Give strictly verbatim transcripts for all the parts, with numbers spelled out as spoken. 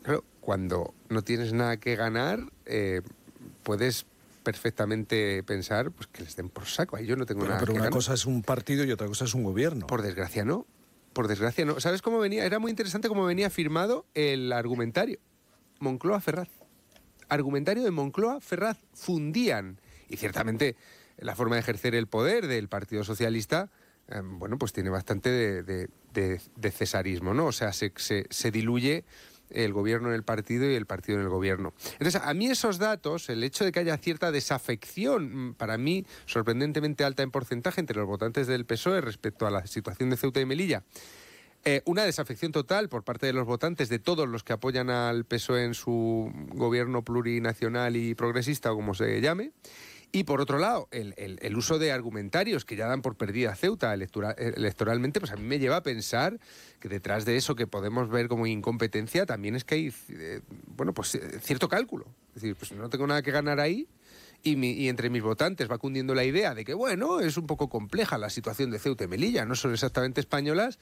Claro, cuando no tienes nada que ganar, eh, puedes perfectamente pensar pues que les den por saco. Ahí yo no tengo Pero, nada pero que una ganar. cosa es un partido y otra cosa es un gobierno. Por desgracia no. Por desgracia no. ¿Sabes cómo venía? Era muy interesante cómo venía firmado el argumentario. Moncloa-Ferraz. Argumentario de Moncloa-Ferraz. Fundían. Y ciertamente la forma de ejercer el poder del Partido Socialista, eh, bueno, pues tiene bastante de, de, de, de cesarismo, ¿no? O sea, se, se, se diluye el gobierno en el partido y el partido en el gobierno. Entonces, a mí esos datos, el hecho de que haya cierta desafección, para mí, sorprendentemente alta en porcentaje entre los votantes del P S O E respecto a la situación de Ceuta y Melilla, eh, una desafección total por parte de los votantes, de todos los que apoyan al P S O E en su gobierno plurinacional y progresista, o como se llame. Y por otro lado, el, el, el uso de argumentarios que ya dan por perdida Ceuta electoral, electoralmente, pues a mí me lleva a pensar que detrás de eso que podemos ver como incompetencia también es que hay, eh, bueno, pues eh, cierto cálculo. Es decir, pues no tengo nada que ganar ahí y, mi, y entre mis votantes va cundiendo la idea de que, bueno, es un poco compleja la situación de Ceuta y Melilla, no son exactamente españolas.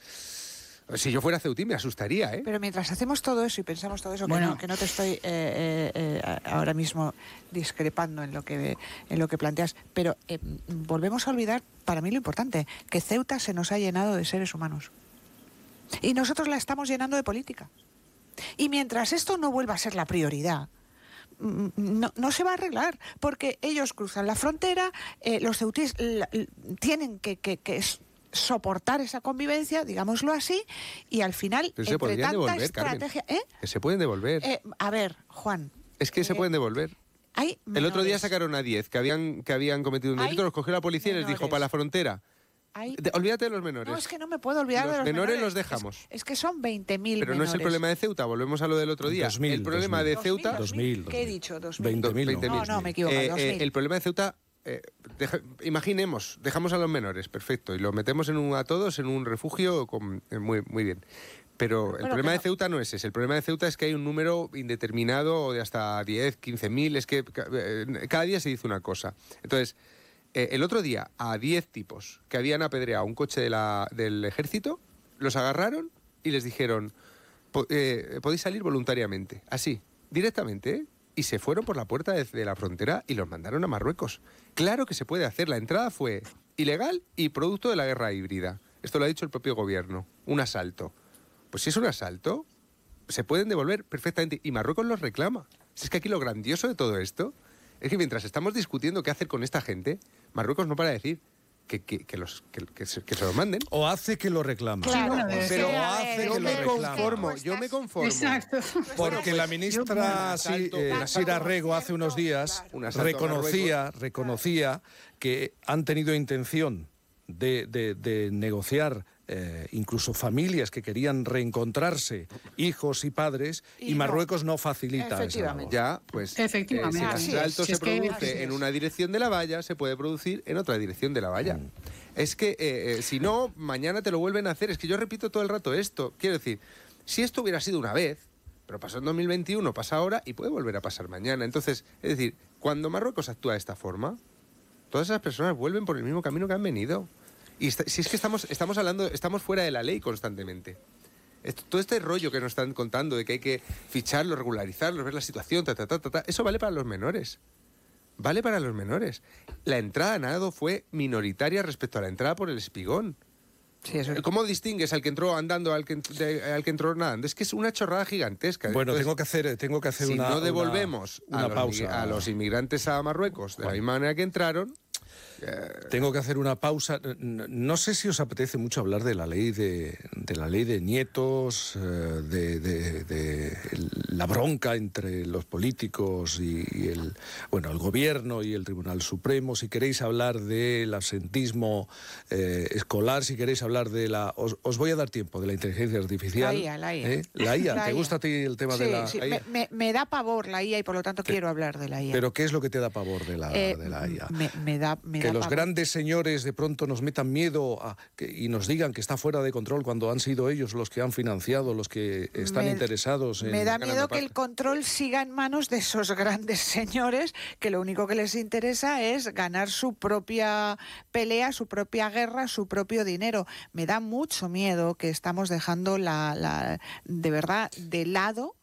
Si yo fuera ceutí me asustaría, ¿eh? Pero mientras hacemos todo eso y pensamos todo eso, Bueno. que, no, que no te estoy eh, eh, eh, ahora mismo discrepando en lo que en lo que planteas, pero eh, volvemos a olvidar, para mí lo importante, que Ceuta se nos ha llenado de seres humanos. Y nosotros la estamos llenando de política. Y mientras esto no vuelva a ser la prioridad, no, no se va a arreglar, porque ellos cruzan la frontera, eh, los ceutíes la, tienen que... que, que soportar esa convivencia, digámoslo así, y al final, Pero se entre podrían tanta devolver, estrategia... ¿eh? Que se pueden devolver. Eh, a ver, Juan... Es que eh, se pueden devolver. Hay El otro día menores. sacaron a diez que habían, que habían cometido un delito, Hay los cogió la policía y les dijo, menores. para la frontera. Hay... De, olvídate de los menores. No, es que no me puedo olvidar los de los menores. menores. los dejamos. Es, es que son veinte mil Pero menores. no es el problema de Ceuta, volvemos a lo del otro día. dos mil, el problema dos mil. de Ceuta... dos mil, ¿Qué he dicho? dos mil. veinte mil. veinte mil. No, no, me equivoco, Eh, dos eh, mil. el problema de Ceuta... Eh, deja, imaginemos, dejamos a los menores, perfecto, y los metemos en un, a todos en un refugio con, eh, muy, muy bien. Pero el Bueno, problema pero- de Ceuta no es ese. El problema de Ceuta es que hay un número indeterminado de hasta diez, quince mil. Es que eh, cada día se dice una cosa. Entonces, eh, el otro día a diez tipos que habían apedreado un coche de la, del ejército, los agarraron y les dijeron, po- eh, podéis salir voluntariamente. Así, directamente, ¿eh? Y se fueron por la puerta de, de la frontera y los mandaron a Marruecos. Claro que se puede hacer. La entrada fue ilegal y producto de la guerra híbrida. Esto lo ha dicho el propio gobierno. Un asalto. Pues si es un asalto, se pueden devolver perfectamente. Y Marruecos los reclama. Si es que aquí lo grandioso de todo esto es que mientras estamos discutiendo qué hacer con esta gente, Marruecos no para de decir que, que, que, los, que, que, se, que se los manden. O hace que lo reclama. Claro, bueno, pues, Pero sí, a hace ver, que yo lo me reclama. conformo, yo me conformo. Exacto. Porque la pues, ministra yo- Si- eh, un Sira Rego hace unos días Un asalto a reconocía, reconocía que han tenido intención de, de- de negociar eh, incluso familias que querían reencontrarse, hijos y padres, y, Y no. Marruecos no facilita esa Efectivamente. labor. Ya, pues Efectivamente. eh, Así si el es. asalto Si se es que- produce así en es. una dirección de la valla, se puede producir en otra dirección de la valla. Mm. Es que, eh, eh, si no, mañana te lo vuelven a hacer. Es que yo repito todo el rato esto. Quiero decir, si esto hubiera sido una vez, pero pasó en dos mil veintiuno, pasa ahora y puede volver a pasar mañana. Entonces, es decir, cuando Marruecos actúa de esta forma, todas esas personas vuelven por el mismo camino que han venido. Y esta- si es que estamos, estamos hablando, estamos fuera de la ley constantemente. Esto- todo este rollo que nos están contando de que hay que ficharlos, regularizarlos, ver la situación, ta, ta, ta, ta, ta, eso vale para los menores. Vale para los menores. La entrada a nado fue minoritaria respecto a la entrada por el Espigón. Sí, eso es- ¿Cómo distingues al que entró andando al que, de- al que entró nadando? Es que es una chorrada gigantesca. Bueno, Entonces, tengo que hacer, tengo que hacer si una no devolvemos una, a, una los, pausa. a los inmigrantes a Marruecos de la misma manera que entraron, Tengo que hacer una pausa. No, no sé si os apetece mucho hablar de la ley de, de la ley de nietos, eh, de, de- de la bronca entre los políticos y, y el bueno el gobierno y el Tribunal Supremo. Si queréis hablar del absentismo eh, escolar, si queréis hablar de la, os, os voy a dar tiempo de la inteligencia artificial. La I A, la I A. ¿Eh? La I A. La ¿Te I A. gusta a ti el tema Sí, de la? sí, la I A? me, me- me da pavor la I A y por lo tanto quiero hablar de la I A. Pero ¿qué es lo que te da pavor de la, Eh, de la I A? me, me da, me Que da los pavor. grandes señores de pronto nos metan miedo a- que- y nos digan que está fuera de control cuando han sido ellos los que han financiado, los que están Me- interesados en... Me da ganando miedo que pasta. el control siga en manos de esos grandes señores que lo único que les interesa es ganar su propia pelea, su propia guerra, su propio dinero. Me da mucho miedo que estamos dejando la, la de verdad de lado